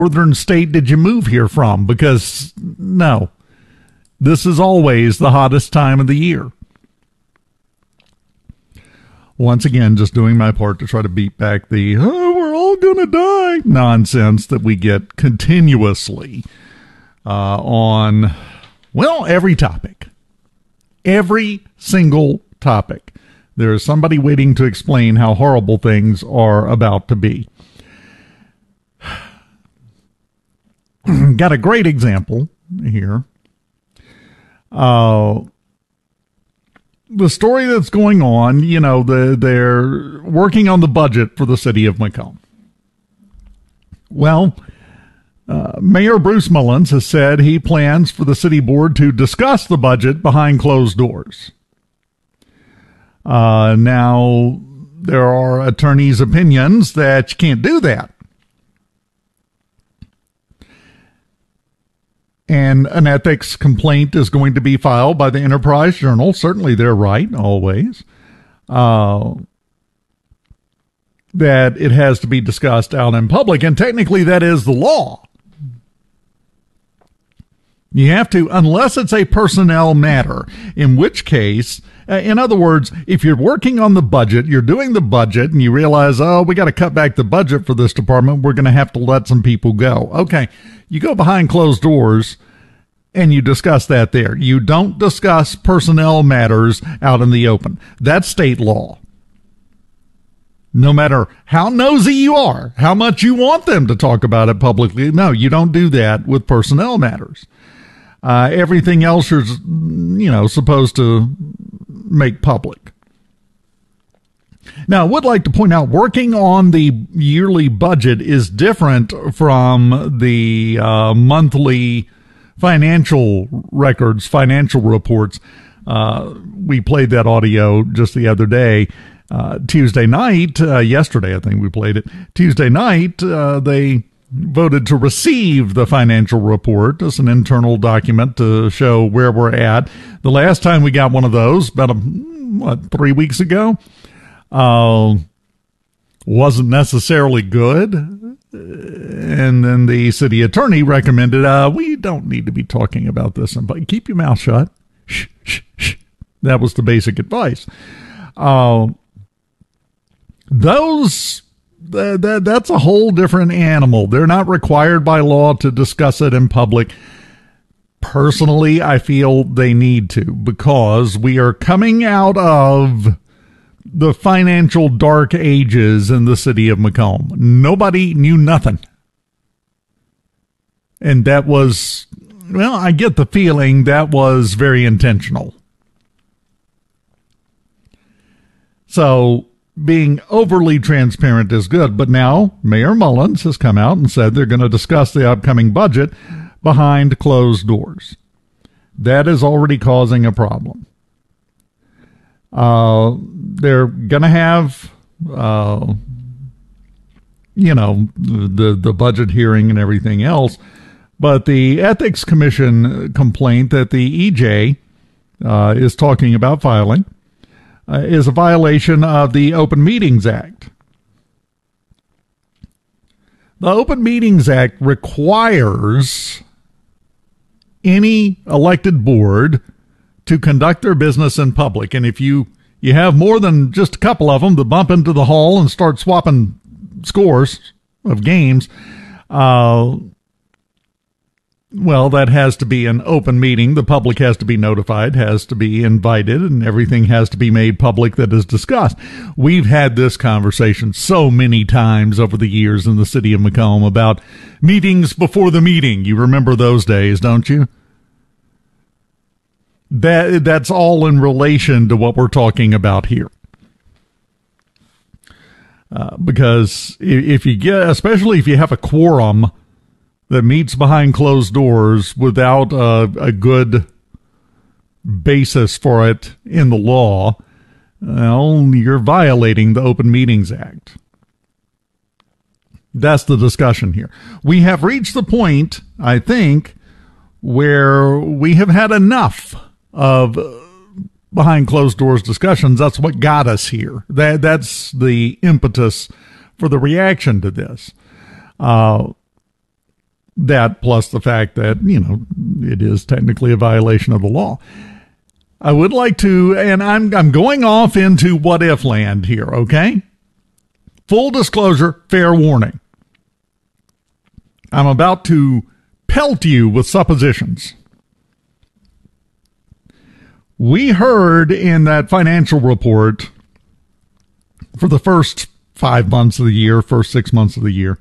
northern state did you move here from? Because, no, this is always the hottest time of the year. Once again, just doing my part to try to beat back the, oh, we're all going to die nonsense that we get continuously on, well, every topic. Every single topic. There is somebody waiting to explain how horrible things are about to be. Got a great example here. The story that's going on, you know, they're working on the budget for the city of Macomb. Well, Mayor Bruce Mullins has said he plans for the city board to discuss the budget behind closed doors. Now, there are attorneys' opinions that you can't do that. And an ethics complaint is going to be filed by the Enterprise Journal. Certainly they're right, always. That it has to be discussed out in public. And technically that is the law. You have to, unless it's a personnel matter, in which case, in other words, if you're working on the budget, you're doing the budget, and you realize, oh, we got to cut back the budget for this department, we're going to have to let some people go. Okay, you go behind closed doors, and you discuss that there. You don't discuss personnel matters out in the open. That's state law. No matter how nosy you are, how much you want them to talk about it publicly, no, you don't do that with personnel matters. Everything else is, you know, supposed to make public. Now, I would like to point out, working on the yearly budget is different from the monthly financial records, financial reports. We played that audio just the other day. Tuesday night, yesterday I think we played it. Tuesday night, they voted to receive the financial report as an internal document to show where we're at. The last time we got one of those, about 3 weeks ago, wasn't necessarily good. And then the city attorney recommended, we don't need to be talking about this, but keep your mouth shut. Shh, shh, shh. That was the basic advice. That's a whole different animal. They're not required by law to discuss it in public. Personally, I feel they need to, because we are coming out of the financial dark ages in the city of Macomb. Nobody knew nothing. And that was, well, I get the feeling that was very intentional. So being overly transparent is good, but now Mayor Mullins has come out and said they're going to discuss the upcoming budget behind closed doors. That is already causing a problem. They're going to have, the budget hearing and everything else, but the Ethics Commission complaint that the EJ is talking about filing is a violation of the Open Meetings Act. The Open Meetings Act requires any elected board to conduct their business in public. And if you have more than just a couple of them that bump into the hall and start swapping scores of games, well, that has to be an open meeting. The public has to be notified, has to be invited, and everything has to be made public that is discussed. We've had this conversation so many times over the years in the city of Macomb about meetings before the meeting. You remember those days, don't you? That's all in relation to what we're talking about here. Because if you get, especially if you have a quorum that meets behind closed doors without a good basis for it in the law, well, you're violating the Open Meetings Act. That's the discussion here. We have reached the point, I think, where we have had enough of behind closed doors discussions. That's what got us here. That's the impetus for the reaction to this. That plus the fact that, it is technically a violation of the law. I would like to, and I'm going off into what if land here, okay? Full disclosure, fair warning. I'm about to pelt you with suppositions. We heard in that financial report for the first 5 months of the year, first 6 months of the year,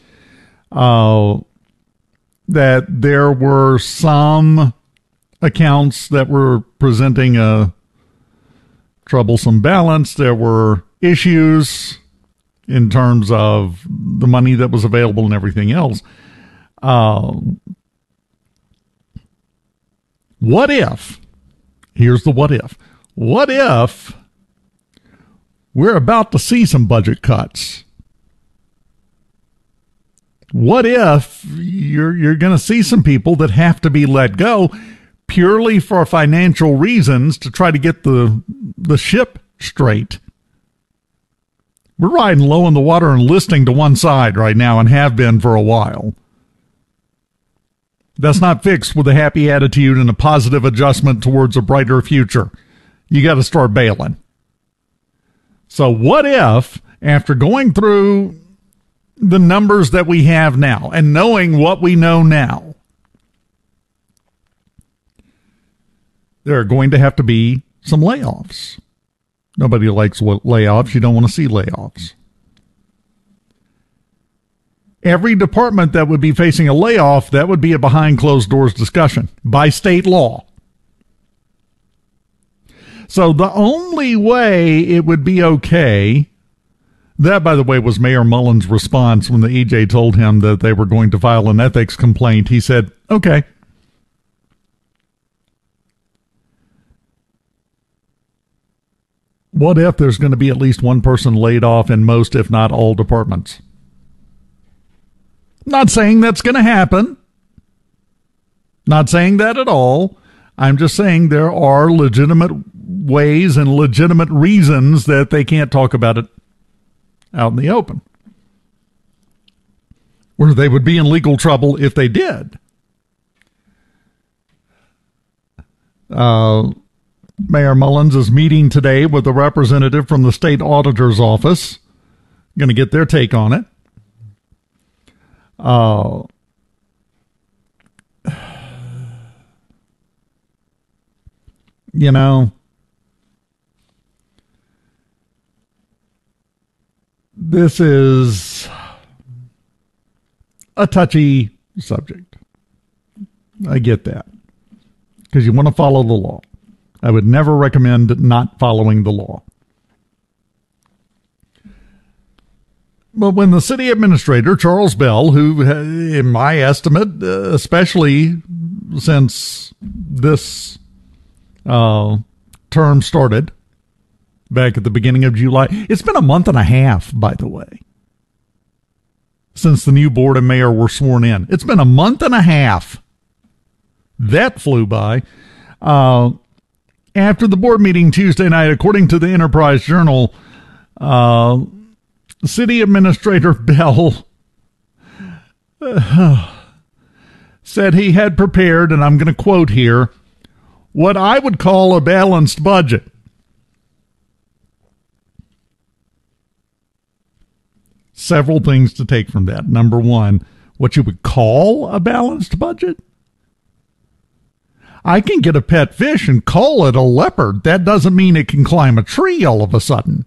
that there were some accounts that were presenting a troublesome balance. There were issues in terms of the money that was available and everything else. What if? Here's the what if. What if we're about to see some budget cuts? What if you're going to see some people that have to be let go purely for financial reasons to try to get the ship straight? We're riding low in the water and listing to one side right now and have been for a while. That's not fixed with a happy attitude and a positive adjustment towards a brighter future. You got to start bailing. So what if, after going through the numbers that we have now and knowing what we know now, there are going to have to be some layoffs? Nobody likes layoffs. You don't want to see layoffs. Every department that would be facing a layoff, that would be a behind closed doors discussion by state law. So the only way it would be okay, that, by the way, was Mayor Mullen's response when the EJ told him that they were going to file an ethics complaint. He said, okay. What if there's going to be at least one person laid off in most, if not all, departments? Not saying that's going to happen. Not saying that at all. I'm just saying there are legitimate ways and legitimate reasons that they can't talk about it out in the open, where they would be in legal trouble if they did. Mayor Mullins is meeting today with a representative from the state auditor's office. Going to get their take on it. This is a touchy subject. I get that. Because you want to follow the law. I would never recommend not following the law. But when the city administrator, Charles Bell, who, in my estimate, especially since this term started back at the beginning of July, it's been a month and a half, by the way, since the new board and mayor were sworn in. It's been a month and a half. That flew by. After the board meeting Tuesday night, according to the Enterprise Journal, City Administrator Bell said he had prepared, and I'm going to quote here, what I would call a balanced budget. Several things to take from that. Number one, what you would call a balanced budget? I can get a pet fish and call it a leopard. That doesn't mean it can climb a tree all of a sudden.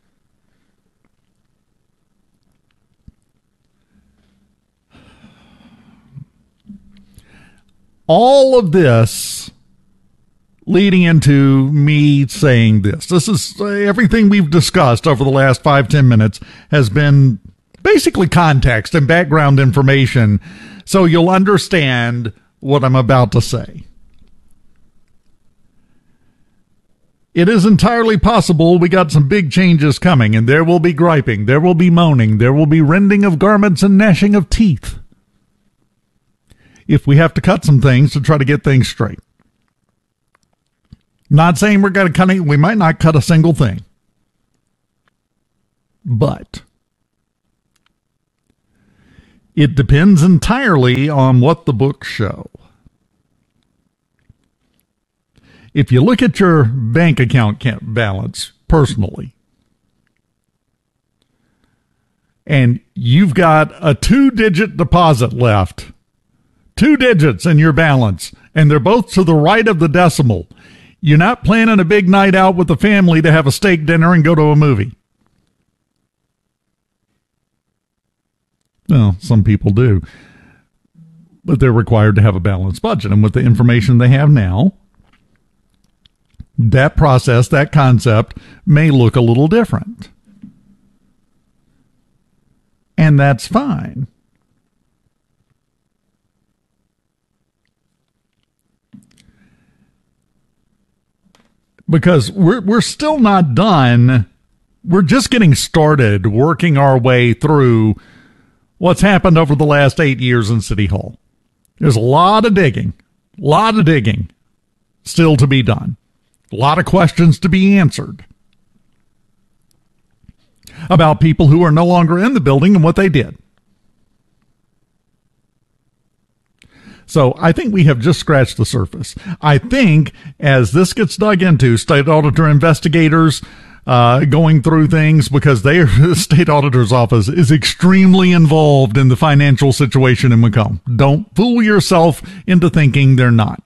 All of this leading into me saying this. This is everything we've discussed over the last 5-10 minutes has been basically context and background information, so you'll understand what I'm about to say. It is entirely possible we got some big changes coming, and there will be griping, there will be moaning, there will be rending of garments and gnashing of teeth if we have to cut some things to try to get things straight. Not saying we're going to cut it. We might not cut a single thing. But It depends entirely on what the books show. If you look at your bank account balance personally, and you've got a 2-digit deposit left, 2 digits in your balance, and they're both to the right of the decimal, you're not planning a big night out with the family to have a steak dinner and go to a movie. Well, some people do, but they're required to have a balanced budget. And with the information they have now, that process, that concept may look a little different. And that's fine. Because we're still not done. We're just getting started working our way through what's happened over the last 8 years in City Hall. There's a lot of digging still to be done. A lot of questions to be answered about people who are no longer in the building and what they did. So I think we have just scratched the surface. I think as this gets dug into, state auditor investigators going through things, because the state auditor's office is extremely involved in the financial situation in Macomb. Don't fool yourself into thinking they're not.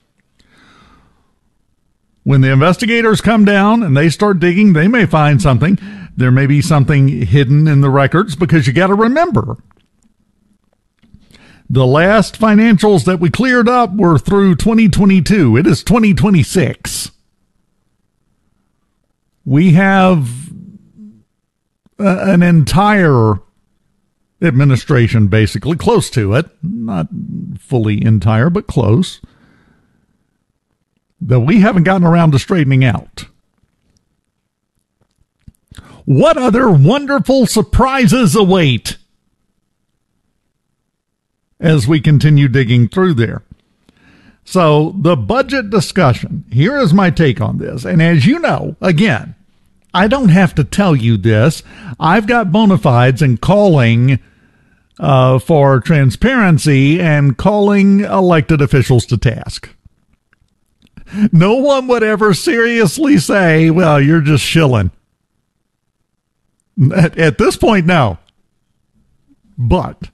When the investigators come down and they start digging, they may find something. There may be something hidden in the records, because you got to remember, the last financials that we cleared up were through 2022. It is 2026. We have an entire administration, basically, close to it, not fully entire, but close, that we haven't gotten around to straightening out. What other wonderful surprises await as we continue digging through there? So the budget discussion, here is my take on this. And as you know, again, I don't have to tell you this. I've got bona fides in calling for transparency and calling elected officials to task. No one would ever seriously say, well, you're just shilling. At this point, no. But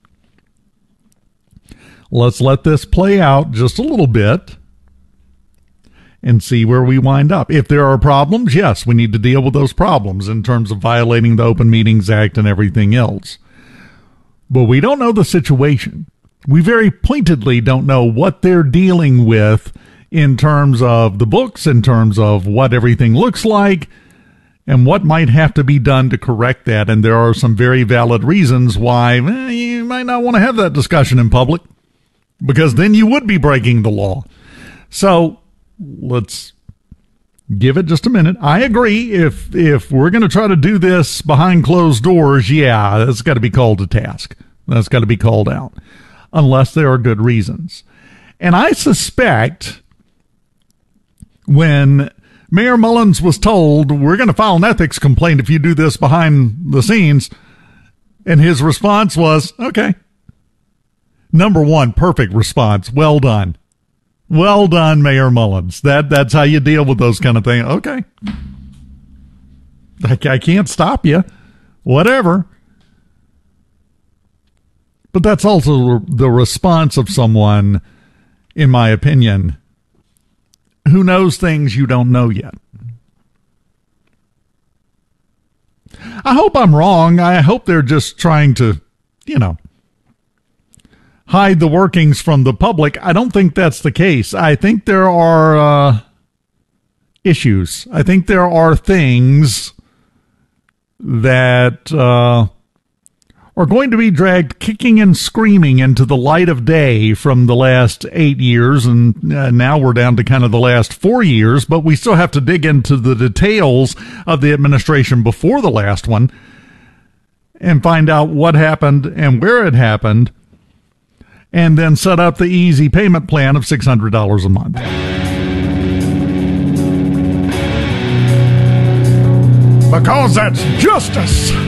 let's let this play out just a little bit and see where we wind up. If there are problems, yes, we need to deal with those problems in terms of violating the Open Meetings Act and everything else. But we don't know the situation. We very pointedly don't know what they're dealing with in terms of the books, in terms of what everything looks like, and what might have to be done to correct that. And there are some very valid reasons why you might not want to have that discussion in public, because then you would be breaking the law. So let's give it just a minute. I agree. If we're going to try to do this behind closed doors, yeah, that's got to be called to task. That's got to be called out, unless there are good reasons. And I suspect when Mayor Mullins was told, we're going to file an ethics complaint if you do this behind the scenes, and his response was, okay. Number one, perfect response. Well done. Well done, Mayor Mullins. That's how you deal with those kind of things. Okay. I can't stop you. Whatever. But that's also the response of someone, in my opinion, who knows things you don't know yet. I hope I'm wrong. I hope they're just trying to, hide the workings from the public. I don't think that's the case. I think there are issues. I think there are things that are going to be dragged kicking and screaming into the light of day from the last 8 years, and now we're down to kind of the last 4 years, but we still have to dig into the details of the administration before the last one and find out what happened and where it happened, and then set up the easy payment plan of $600 a month. Because that's justice.